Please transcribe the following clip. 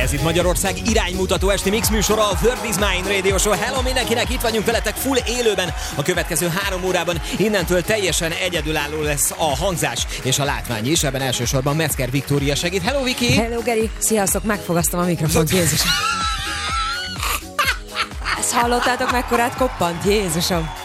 Ez itt Magyarország iránymutató esti mix műsora, a World is Mine Radio Show. Hello mindenkinek, itt vagyunk veletek full élőben. A következő 3 órában innentől teljesen egyedülálló lesz a hangzás és a látvány is. Ebben elsősorban Metzger Viktória segít. Hello Viki! Hello Geri! Sziasztok, megfogasztam a mikrofont, Jézus! Ezt hallottátok, mekkorát koppant? Jézusom!